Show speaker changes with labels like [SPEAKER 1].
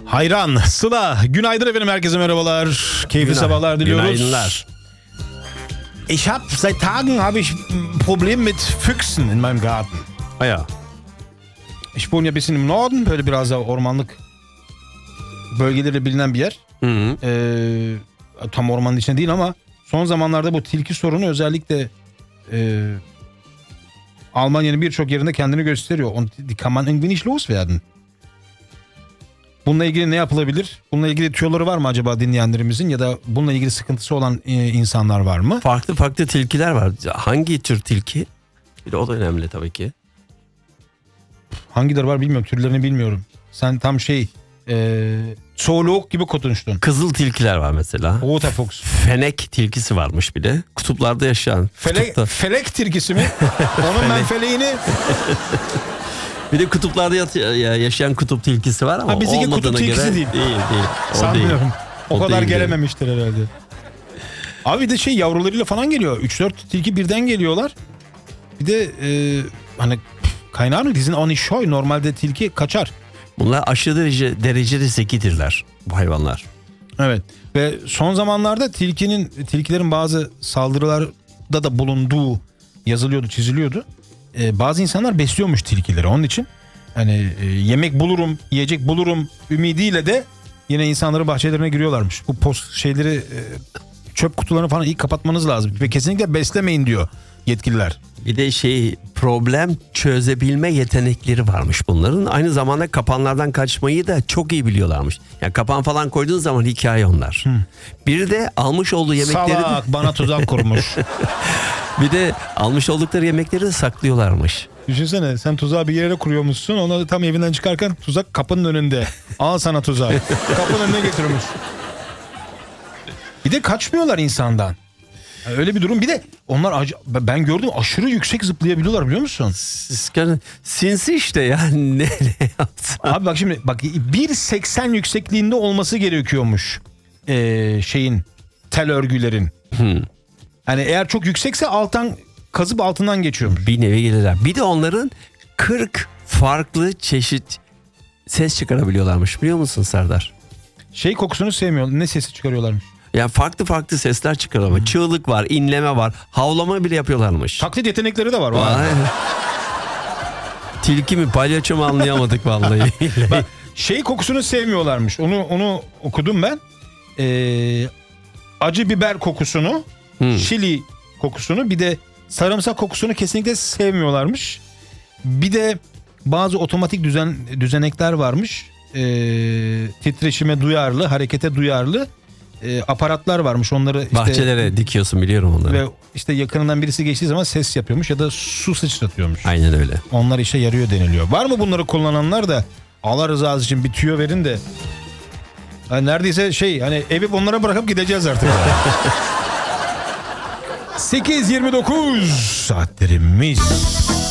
[SPEAKER 1] Hayran, Sıla, günaydın efendim, herkese merhabalar. Keyifli sabahlar diliyoruz.
[SPEAKER 2] Günaydınlar.
[SPEAKER 1] Seit Tagen habe ich Probleme mit Füchsen in meinem Garten.
[SPEAKER 2] Ja.
[SPEAKER 1] Ich wohne ja ein bisschen im Norden, böyle biraz daha ormanlık bölgeleri bilinen bir yer. Tam ormanın içinde değil ama son zamanlarda bu tilki sorunu özellikle Almanya'nın birçok yerinde kendini gösteriyor. Und die kann man irgendwie nicht loswerden. Bununla ilgili ne yapılabilir? Bununla ilgili tüyoları var mı acaba dinleyenlerimizin, ya da bununla ilgili sıkıntısı olan insanlar var mı?
[SPEAKER 2] Farklı tilkiler var. Hangi tür tilki? Bir de o da önemli tabii ki.
[SPEAKER 1] Hangileri var bilmiyorum. Türlerini bilmiyorum. Sen tam zoolog gibi konuştun.
[SPEAKER 2] Kızıl tilkiler var mesela.
[SPEAKER 1] Roter Fuchs.
[SPEAKER 2] Fenek tilkisi varmış bir de. Kutuplarda yaşayan.
[SPEAKER 1] Felek tilkisi mi? Onun ben feleğini...
[SPEAKER 2] Bir de kutuplarda yaşayan kutup tilkisi var ama
[SPEAKER 1] bizimki kutup tilkisi değil.
[SPEAKER 2] Değil.
[SPEAKER 1] Sanmıyorum. O kadar
[SPEAKER 2] değil,
[SPEAKER 1] gelememiştir herhalde. Abi bir de yavrularıyla falan geliyor. 3-4 tilki birden geliyorlar. Bir de hani kaynağını dizin oni şoy, normalde tilki kaçar.
[SPEAKER 2] Bunlar aşırı derecede zekidirler bu hayvanlar.
[SPEAKER 1] Evet. Ve son zamanlarda tilkilerin bazı saldırılarda da bulunduğu yazılıyordu, çiziliyordu. Bazı insanlar besliyormuş tilkileri. Onun için hani yemek bulurum, yiyecek bulurum ümidiyle de yine insanların bahçelerine giriyorlarmış. Bu çöp kutularını falan iyi kapatmanız lazım ve kesinlikle beslemeyin diyor yetkililer.
[SPEAKER 2] Bir de problem çözebilme yetenekleri varmış bunların. Aynı zamanda kapanlardan kaçmayı da çok iyi biliyorlarmış. Yani kapan falan koyduğun zaman hikaye onlar. Bir de almış olduğu yemekleri...
[SPEAKER 1] Salak, bana tuzak kurmuş.
[SPEAKER 2] Bir de almış oldukları yemekleri de saklıyorlarmış.
[SPEAKER 1] Düşünsene, sen tuzağı bir yere kuruyormuşsun. Ona da tam evinden çıkarken tuzak kapının önünde. Al sana tuzak. Kapının önüne getiriyormuş. Bir de kaçmıyorlar insandan. Öyle bir durum. Bir de onlar ben gördüm, aşırı yüksek zıplayabiliyorlar, biliyor musun?
[SPEAKER 2] Sinsi işte yani. Ne yapsın?
[SPEAKER 1] Abi bak şimdi 1.80 yüksekliğinde olması gerekiyormuş tel örgülerin. Yani eğer çok yüksekse alttan kazıp altından geçiyormuş.
[SPEAKER 2] Bir nevi gelirler. Bir de onların 40 farklı çeşit ses çıkarabiliyorlarmış, biliyor musun Serdar?
[SPEAKER 1] Kokusunu sevmiyor. Ne sesi çıkarıyorlarmış?
[SPEAKER 2] Yani farklı sesler çıkarıyor. Çığlık var, inleme var, havlama bile yapıyorlarmış.
[SPEAKER 1] Taklit yetenekleri de var.
[SPEAKER 2] Tilki mi, palyaço mu anlayamadık vallahi.
[SPEAKER 1] Bak, kokusunu sevmiyorlarmış. Onu okudum ben. Acı biber kokusunu, şili kokusunu, bir de sarımsak kokusunu kesinlikle sevmiyorlarmış. Bir de bazı otomatik düzenekler varmış. Titreşime duyarlı, harekete duyarlı aparatlar varmış. Onları
[SPEAKER 2] bahçelere dikiyorsun, biliyorum onları.
[SPEAKER 1] Ve yakınından birisi geçtiği zaman ses yapıyormuş ya da su sıçratıyormuş.
[SPEAKER 2] Aynen öyle.
[SPEAKER 1] Onlar işe yarıyor deniliyor. Var mı bunları kullananlar da Allah rızası için bir tüyo verin de. Yani neredeyse evi onlara bırakıp gideceğiz artık. 8:29 saatlerimiz.